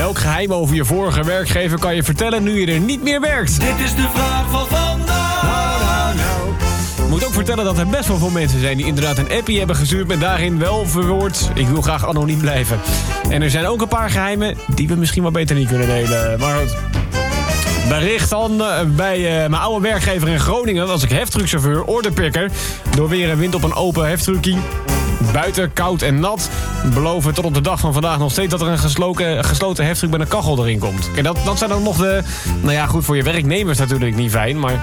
Welk geheim over je vorige werkgever kan je vertellen nu je er niet meer werkt? Dit is de vraag van vandaag. Ik moet ook vertellen dat er best wel veel mensen zijn die inderdaad een appie hebben gestuurd met daarin wel verwoord: ik wil graag anoniem blijven. En er zijn ook een paar geheimen die we misschien wel beter niet kunnen delen. Maar goed. Bericht dan bij mijn oude werkgever in Groningen was ik heftruckchauffeur, orderpikker. Door weer en wind op een open heftruckie. Buiten, koud en nat. Beloven tot op de dag van vandaag nog steeds dat er een gesloten heftruck met een kachel erin komt. Kijk, dat zijn dan nog de... Nou ja, goed, voor je werknemers natuurlijk niet fijn, maar...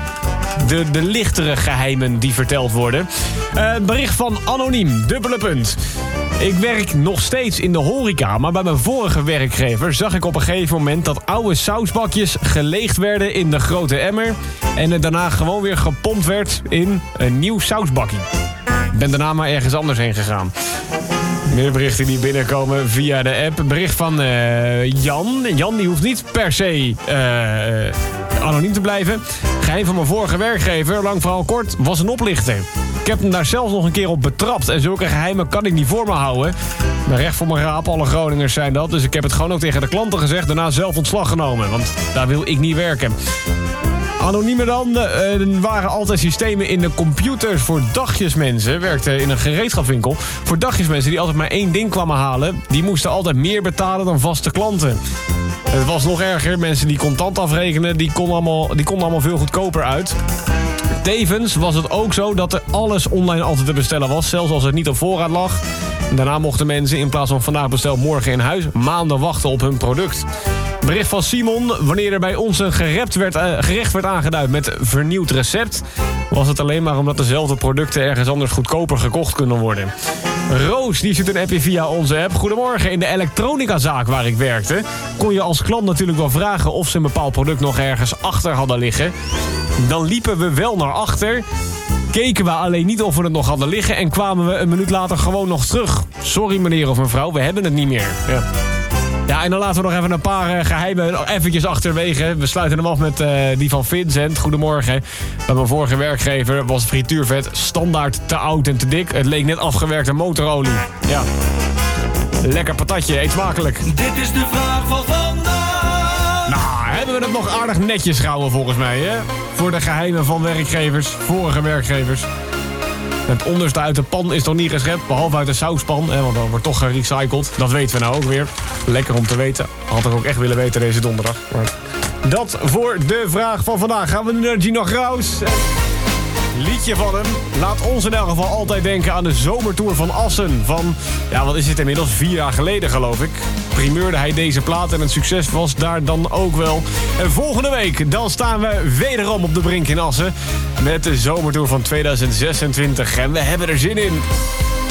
De lichtere geheimen die verteld worden. Bericht van Anoniem, dubbele punt. Ik werk nog steeds in de horeca, maar bij mijn vorige werkgever zag ik op een gegeven moment dat oude sausbakjes geleegd werden in de grote emmer en het daarna gewoon weer gepompt werd in een nieuw sausbakje. Ik ben daarna maar ergens anders heen gegaan. Meer berichten die binnenkomen via de app. Bericht van Jan. Jan die hoeft niet per se anoniem te blijven. Geheim van mijn vorige werkgever, lang verhaal kort, was een oplichter. Ik heb hem daar zelfs nog een keer op betrapt. En zulke geheimen kan ik niet voor me houden. Maar recht voor mijn raap, alle Groningers zijn dat. Dus ik heb het gewoon ook tegen de klanten gezegd. Daarna zelf ontslag genomen. Want daar wil ik niet werken. Anoniemen dan. Er waren altijd systemen in de computers voor dagjesmensen. Werkte in een gereedschapswinkel. Voor dagjesmensen die altijd maar één ding kwamen halen. Die moesten altijd meer betalen dan vaste klanten. Het was nog erger. Mensen die contant afrekenen, die konden allemaal veel goedkoper uit. Tevens was het ook zo dat er alles online altijd te bestellen was. Zelfs als het niet op voorraad lag. Daarna mochten mensen in plaats van vandaag bestel morgen in huis maanden wachten op hun product. Bericht van Simon. Wanneer er bij ons een gerecht werd aangeduid met vernieuwd recept, was het alleen maar omdat dezelfde producten ergens anders goedkoper gekocht kunnen worden. Roos die stuurt een appje via onze app. Goedemorgen, in de elektronicazaak waar ik werkte kon je als klant natuurlijk wel vragen of ze een bepaald product nog ergens achter hadden liggen. Dan liepen we wel naar achter, keken we alleen niet of we het nog hadden liggen en kwamen we een minuut later gewoon nog terug. Sorry meneer of mevrouw, we hebben het niet meer. Ja, en dan laten we nog even een paar geheimen eventjes achterwege. We sluiten hem af met die van Vincent. Goedemorgen. Bij mijn vorige werkgever was frituurvet standaard te oud en te dik. Het leek net afgewerkte motorolie. Ja. Lekker patatje, eet smakelijk. Dit is de vraag van vandaag. Nou, hebben we het nog aardig netjes gehouden volgens mij, hè? Voor de geheimen van werkgevers, vorige werkgevers. Het onderste uit de pan is nog niet geschept, behalve uit de sauspan. Want dan wordt toch gerecycled. Dat weten we nou ook weer. Lekker om te weten. Had ik ook echt willen weten deze donderdag. Maar dat voor de vraag van vandaag. Gaan we nu naar Gino Graus. Liedje van hem. Laat ons in elk geval altijd denken aan de zomertour van Assen. Van, ja, wat is het inmiddels? 4 jaar geleden, geloof ik. Primeurde hij deze plaat en het succes was daar dan ook wel. En volgende week, dan staan we wederom op de Brink in Assen. Met de zomertour van 2026. En we hebben er zin in.